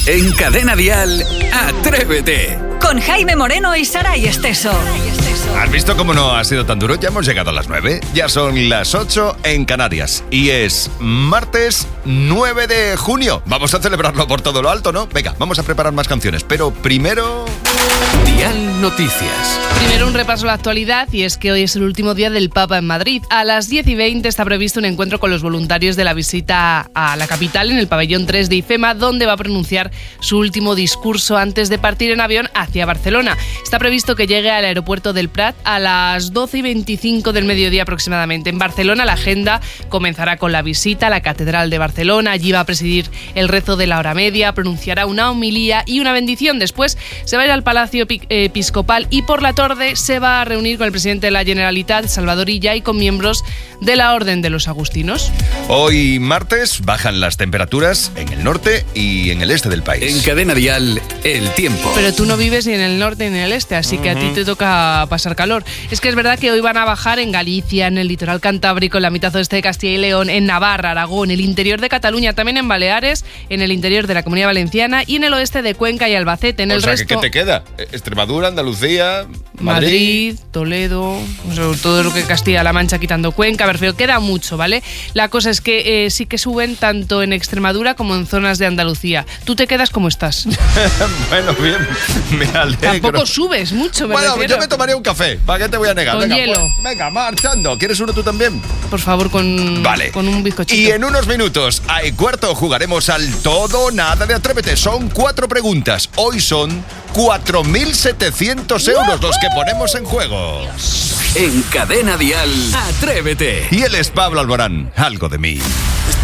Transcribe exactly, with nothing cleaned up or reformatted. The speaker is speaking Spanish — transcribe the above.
En Cadena Dial, Atrévete. Con Jaime Moreno y Saray Esteso. ¿Has visto cómo no ha sido tan duro? Ya hemos llegado a las nueve. Ya son las ocho en Canarias. Y es martes nueve de junio. Vamos a celebrarlo por todo lo alto, ¿no? Venga, vamos a preparar más canciones. Pero primero... Dial Noticias. Primero un repaso a la actualidad, y es que hoy es el último día del Papa en Madrid. A las diez y veinte está previsto un encuentro con los voluntarios de la visita a la capital en el pabellón tres de IFEMA, donde va a pronunciar su último discurso antes de partir en avión hacia Barcelona. Está previsto que llegue al aeropuerto del Prat a las doce y veinticinco del mediodía aproximadamente. En Barcelona la agenda comenzará con la visita a la Catedral de Barcelona. Allí va a presidir el rezo de la hora media, pronunciará una homilía y una bendición. Después se va a ir al Palacio Episcopal y por la tarde se va a reunir con el presidente de la Generalitat, Salvador Illa, y con miembros de la Orden de los Agustinos. Hoy martes bajan las temperaturas en el norte y en el este del país. En Cadena Dial, el tiempo. Pero tú no vives ni en el norte ni en el este, así que uh-huh. a ti te toca pasar calor. Es que es verdad que hoy van a bajar en Galicia, en el litoral cantábrico, en la mitad oeste de Castilla y León, en Navarra, Aragón, el interior de Cataluña, también en Baleares, en el interior de la Comunidad Valenciana y en el oeste de Cuenca y Albacete. En o el sea, resto... ¿qué te queda? Extremadura, Andalucía, Madrid, Madrid Toledo, sobre todo lo que Castilla-La Mancha quitando Cuenca, pero queda mucho, ¿vale? La cosa es que eh, sí que suben tanto en Extremadura como en zonas de Andalucía. Tú te quedas como estás. Bueno, bien, me alegro. Tampoco subes mucho, me Bueno, refiero. yo me tomaría un café, ¿para qué te voy a negar? Con venga, hielo. Pues, venga, marchando. ¿Quieres uno tú también? Por favor, con, vale. con un bizcochito. Y en unos minutos, a y cuarto, jugaremos al todo o nada de Atrévete. Son cuatro preguntas. Hoy son cuatro mil setecientos euros los que ponemos en juego. En Cadena Dial, Atrévete. Y él es Pablo Alborán, algo de mí.